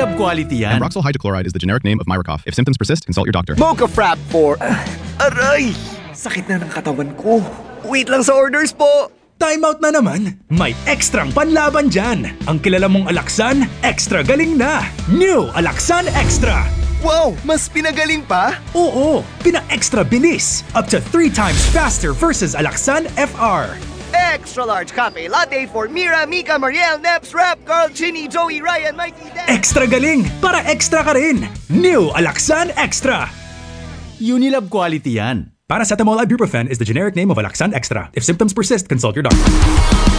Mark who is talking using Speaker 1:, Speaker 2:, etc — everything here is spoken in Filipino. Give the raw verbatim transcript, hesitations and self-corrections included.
Speaker 1: Unilab quality yan.
Speaker 2: Ambroxol hydrochloride is the generic name of Myracough. If symptoms persist, consult your doctor.
Speaker 3: Mocha Frap for... Aray! Sakit na ng katawan ko. Wait lang sa orders po!
Speaker 4: Time out na naman! May ekstrang panlaban dyan! Ang kilala mong Alaxan, extra galing na! New Alaxan Extra!
Speaker 3: Wow! Mas pinagaling pa?
Speaker 4: Oo! Pina-extra bilis! Up to three times faster versus Alaxan F R!
Speaker 3: Extra large cafe latte for Mira, Mika, Mariel, Neps, Rap, Carl, Chinny, Joey, Ryan, Mikey, Dan.
Speaker 4: Extra galing! Para extra ka rin! New Alaxan Extra!
Speaker 1: Unilab quality yan.
Speaker 4: Paracetamol ibuprofen is the generic name of Alaxan Extra. If symptoms persist, consult your doctor.